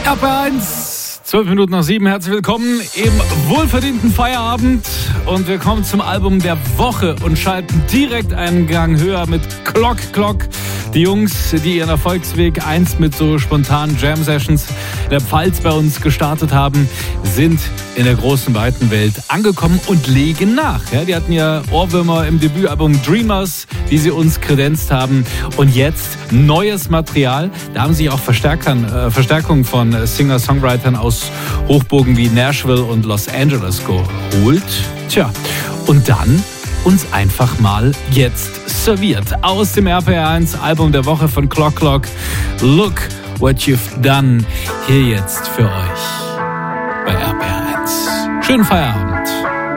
RPR1, 12 Minuten nach 7. Herzlich willkommen im wohlverdienten Feierabend. Und wir kommen zum Album der Woche und schalten direkt einen Gang höher mit Clock. Die Jungs, die ihren Erfolgsweg einst mit so spontanen Jam-Sessions in der Pfalz bei uns gestartet haben, sind in der großen, weiten Welt angekommen und legen nach. Ja, die hatten ja Ohrwürmer im Debütalbum Dreamers, die sie uns kredenzt haben. Und jetzt neues Material. Da haben sie auch Verstärkung von Singer-Songwritern aus Hochburgen wie Nashville und Los Angeles geholt. Tja, und dann uns einfach mal jetzt serviert. Aus dem RPR1 Album der Woche von Clock. Look what you've done. Hier jetzt für euch bei RPR1. Schönen Feierabend.